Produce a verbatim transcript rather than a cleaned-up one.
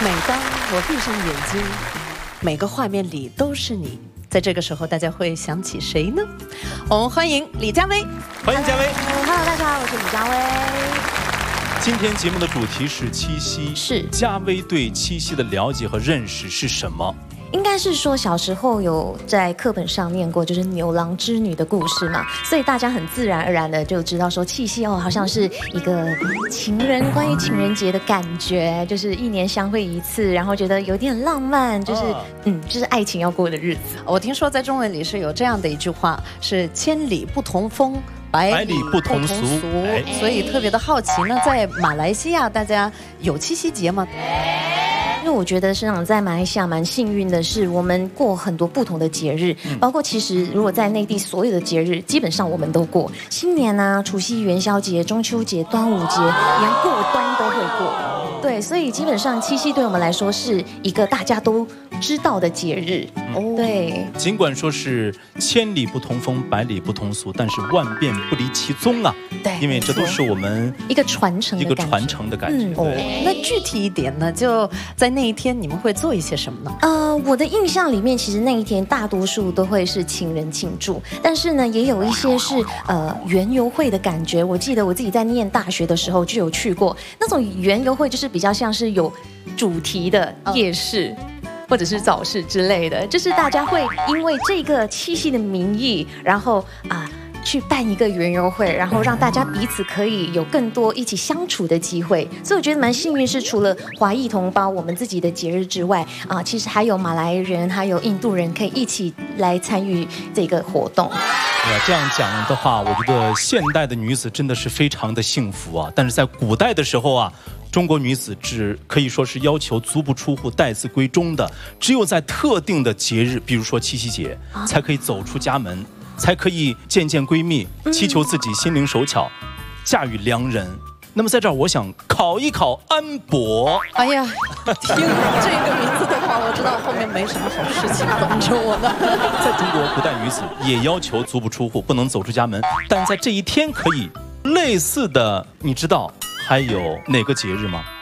每当我闭上眼睛，每个画面里都是你。在这个时候，大家会想起谁呢？我们欢迎李佳薇。 欢迎佳薇。 Hello， 大家好，我是李佳薇。 今天节目的主题是七夕， 是佳薇对七夕的了解和认识是什么？ 应该是说小时候有在课本上念过，就是牛郎织女的故事嘛，所以大家很自然而然的就知道说七夕哦，好像是一个情人关于情人节的感觉，就是一年相会一次，然后觉得有点浪漫，就是、哦、嗯，就是爱情要过的日子。 我听说在中文里是有这样的一句话，是千里不同风。百里不同俗，所以特别的好奇呢，在马来西亚大家有七夕节吗？ 因为我觉得生长在马来西亚蛮幸运的是，我们过很多不同的节日，嗯、包括其实如果在内地所有的节日，基本上我们都过。新年啊、除夕、元宵节、中秋节、端午节，连过端都会过。对，所以基本上七夕对我们来说是一个大家都知道的节日。嗯、对， 尽管说是千里不同风，百里不同俗，但是万变不离其宗啊。 对， 因为这都是我们一个传承一个传承的感觉。嗯、 哦，那具体一点呢？就在那一天，你们会做一些什么呢？ 呃，我的印象里面，其实那一天大多数都会是情人庆祝，但是呢，也有一些是呃园游会的感觉。我记得我自己在念大学的时候就有去过那种园游会，就是比较像是有主题的夜市。哦或者是早市之类的，就是大家会因为这个七夕的名义，然后啊、呃、去办一个园游会，然后让大家彼此可以有更多一起相处的机会。所以我觉得蛮幸运，是除了华裔同胞我们自己的节日之外啊、呃，其实还有马来人，还有印度人可以一起来参与这个活动。 哎呀，这样讲的话，我觉得现代的女子真的是非常的幸福啊。但是在古代的时候啊。中国女子只可以说是要求足不出户、待字闺中的，只有在特定的节日，比如说七夕节，啊、才可以走出家门，才可以见见闺蜜，祈求自己心灵手巧，嫁与良人。那么在这儿，我想考一考安博。 哎呀，听这个名字的话，我知道后面没什么好事情等着我呢。 在中国，古代女子也要求足不出户，不能走出家门，但在这一天可以类似的，你知道？还有哪个节日吗？